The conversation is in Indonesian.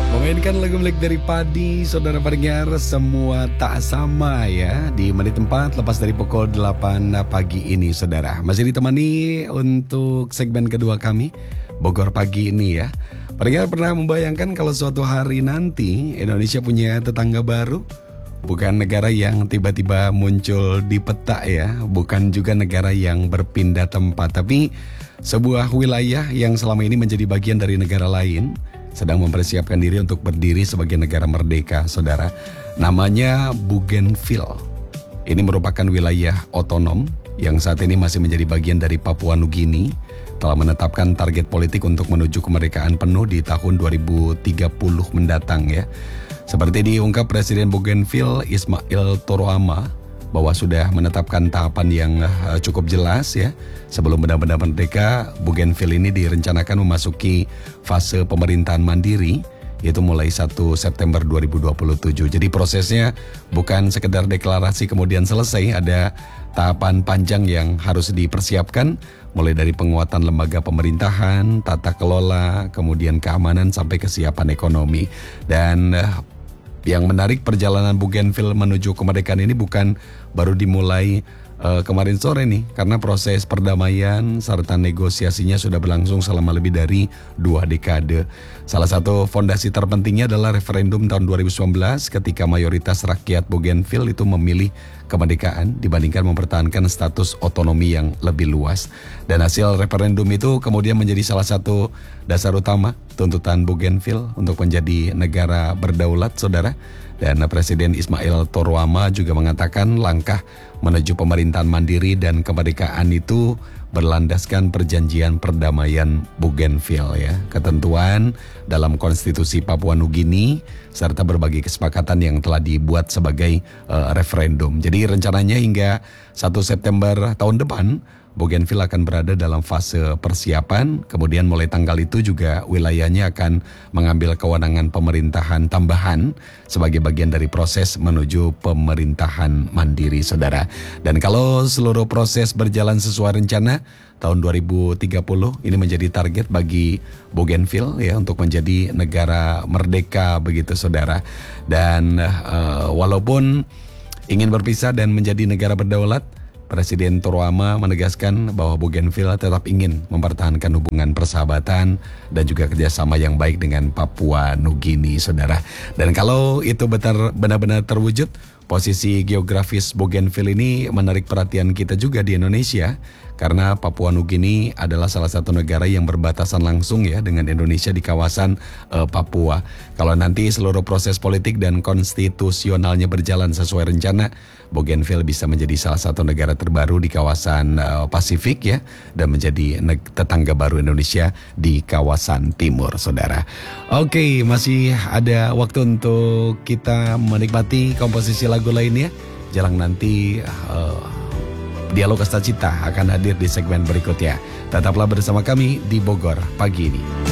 Memainkan lagu milik dari Padi, saudara pendengar, semua tak sama ya. Di menit tempat lepas dari pukul 8 pagi ini saudara. Masih ditemani untuk segmen kedua kami, Bogor Pagi ini ya. Pendengar pernah membayangkan kalau suatu hari nanti Indonesia punya tetangga baru? Bukan negara yang tiba-tiba muncul di peta ya. Bukan juga negara yang berpindah tempat. Tapi sebuah wilayah yang selama ini menjadi bagian dari negara lain sedang mempersiapkan diri untuk berdiri sebagai negara merdeka, saudara. Namanya Bougainville. Ini merupakan wilayah otonom yang saat ini masih menjadi bagian dari Papua Nugini. Telah menetapkan target politik untuk menuju kemerdekaan penuh di tahun 2030 mendatang ya. Seperti diungkap Presiden Bougainville Ismail Toroama bahwa sudah menetapkan tahapan yang cukup jelas ya. Sebelum benar-benar merdeka, Bougainville ini direncanakan memasuki fase pemerintahan mandiri, yaitu mulai 1 September 2027. Jadi prosesnya bukan sekedar deklarasi kemudian selesai, ada tahapan panjang yang harus dipersiapkan, mulai dari penguatan lembaga pemerintahan, tata kelola, kemudian keamanan sampai kesiapan ekonomi. Dan yang menarik, perjalanan Bougainville menuju kemerdekaan ini bukan baru dimulai kemarin sore nih, karena proses perdamaian serta negosiasinya sudah berlangsung selama lebih dari 2 dekade. Salah satu fondasi terpentingnya adalah referendum tahun 2019 ketika mayoritas rakyat Bougainville itu memilih kemerdekaan dibandingkan mempertahankan status otonomi yang lebih luas. Dan hasil referendum itu kemudian menjadi salah satu dasar utama tuntutan Bougainville untuk menjadi negara berdaulat, saudara. Dan Presiden Ismail Toroama juga mengatakan langkah menuju pemerintahan mandiri dan kemerdekaan itu berlandaskan perjanjian perdamaian Bougainville ya. Ketentuan dalam konstitusi Papua Nugini serta berbagai kesepakatan yang telah dibuat sebagai referendum. Jadi rencananya hingga 1 September tahun depan Bougainville akan berada dalam fase persiapan, kemudian mulai tanggal itu juga wilayahnya akan mengambil kewenangan pemerintahan tambahan sebagai bagian dari proses menuju pemerintahan mandiri, saudara. Dan kalau seluruh proses berjalan sesuai rencana, tahun 2030 ini menjadi target bagi Bougainville ya untuk menjadi negara merdeka begitu, saudara. Dan walaupun ingin berpisah dan menjadi negara berdaulat, Presiden Toroama menegaskan bahwa Bougainville tetap ingin mempertahankan hubungan persahabatan dan juga kerjasama yang baik dengan Papua Nugini, saudara. Dan kalau itu benar-benar terwujud, posisi geografis Bougainville ini menarik perhatian kita juga di Indonesia, karena Papua Nugini adalah salah satu negara yang berbatasan langsung ya dengan Indonesia di kawasan Papua. Kalau nanti seluruh proses politik dan konstitusionalnya berjalan sesuai rencana, Bougainville bisa menjadi salah satu negara terbaru di kawasan Pasifik ya, dan menjadi tetangga baru Indonesia di kawasan timur, saudara. Oke, masih ada waktu untuk kita menikmati komposisi lagu lainnya. Jelang nanti Dialog Kasta Cita akan hadir di segmen berikutnya. Tetaplah bersama kami di Bogor Pagi ini.